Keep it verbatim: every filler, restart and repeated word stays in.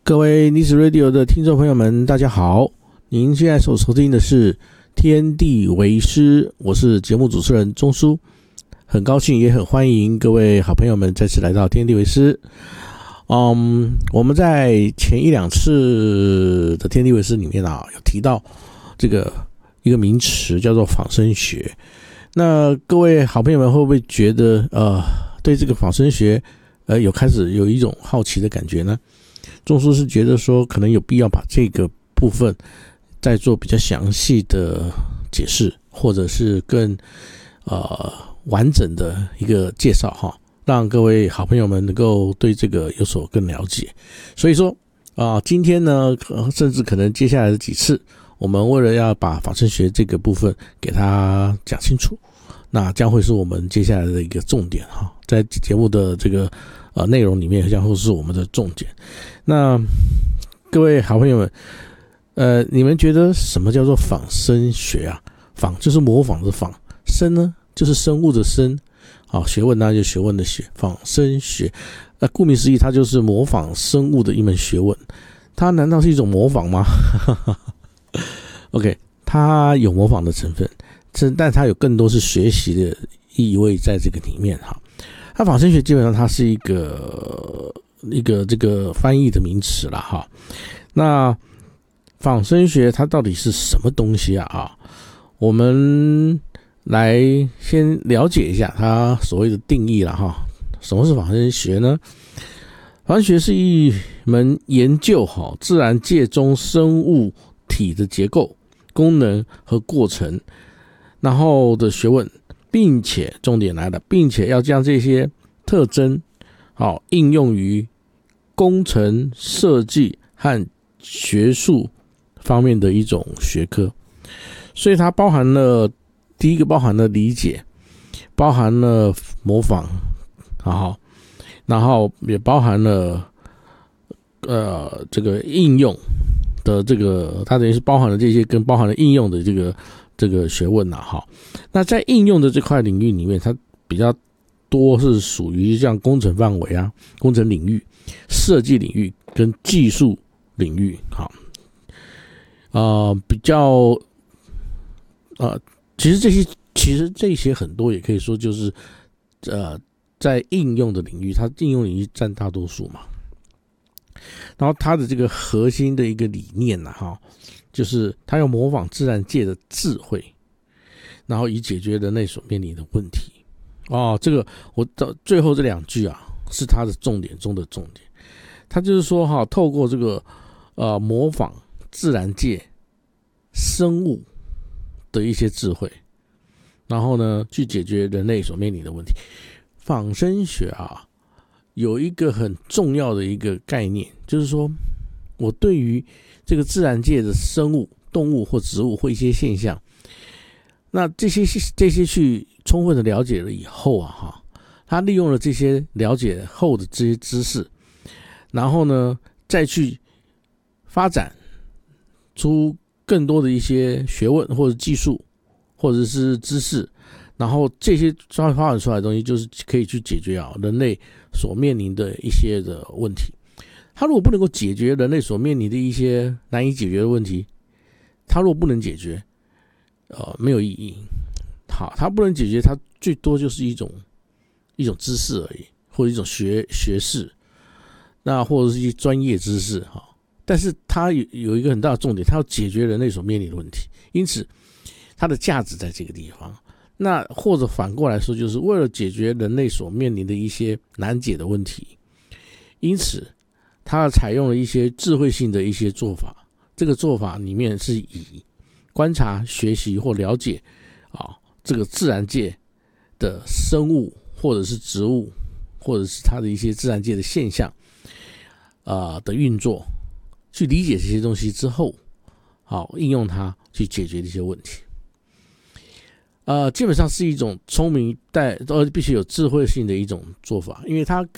各位历史 Radio 的听众朋友们，大家好！您现在所收听的是《天地为师》，我是节目主持人钟书，很高兴也很欢迎各位好朋友们再次来到《天地为师》。嗯，我们在前一两次的《天地为师》里面啊，有提到这个一个名词叫做仿生学。那各位好朋友们会不会觉得呃，对这个仿生学呃有开始有一种好奇的感觉呢？钟书是觉得说，可能有必要把这个部分再做比较详细的解释，或者是更呃完整的一个介绍哈，让各位好朋友们能够对这个有所更了解。所以说啊、呃，今天呢，甚至可能接下来的几次，我们为了要把仿生学这个部分给它讲清楚，那将会是我们接下来的一个重点哈，在节目的这个呃内容里面将会是我们的重点。那各位好朋友们，呃，你们觉得什么叫做仿生学啊？仿就是模仿的仿，生呢就是生物的生，好，学问那就学问的学，仿生学。那顾名思义，它就是模仿生物的一门学问。它难道是一种模仿吗？OK， 它有模仿的成分，但它有更多是学习的意味在这个里面哈。它仿生学基本上它是一个一个这个翻译的名词啦哈。那仿生学它到底是什么东西啊？啊，我们来先了解一下它所谓的定义啦哈。什么是仿生学呢？仿生学是一门研究哈自然界中生物体的结构、功能和过程，然后的学问，并且重点来了，并且要将这些特征好应用于工程设计和学术方面的一种学科。所以它包含了第一个包含了理解，包含了模仿，好，然后也包含了呃这个应用的这个，它等于是包含了这些跟包含了应用的这个这个学问啊，哈。那在应用的这块领域里面，它比较多是属于像工程范围啊、工程领域、设计领域跟技术领域，好，呃，比较呃，其实这些其实这些很多也可以说就是呃，在应用的领域，它应用领域占大多数嘛。然后它的这个核心的一个理念呢、啊，哈，就是它要模仿自然界的智慧，然后以解决人类所面临的问题。哦，这个我到最后这两句啊，是它的重点中的重点。它就是说哈，透过这个呃模仿自然界生物的一些智慧，然后呢去解决人类所面临的问题。仿生学啊，有一个很重要的一个概念，就是说我对于这个自然界的生物、动物或植物或一些现象，那这些这些去充分的了解了以后啊，哈，他利用了这些了解后的这些知识，然后呢再去发展出更多的一些学问或者技术或者是知识，然后这些发展出来的东西就是可以去解决啊人类所面临的一些的问题。他如果不能够解决人类所面临的一些难以解决的问题，他如果不能解决，呃，没有意义。好，他不能解决，他最多就是一种一种知识而已，或者一种学学识，那或者是一些专业知识哈。但是他有有一个很大的重点，他要解决人类所面临的问题，因此它的价值在这个地方。那或者反过来说，就是为了解决人类所面临的一些难解的问题，因此他采用了一些智慧性的一些做法。这个做法里面是以观察、学习或了解啊这个自然界的生物或者是植物或者是它的一些自然界的现象啊的运作，去理解这些东西之后，好应用它去解决这些问题。呃，基本上是一种聪明带呃必须有智慧性的一种做法，因为它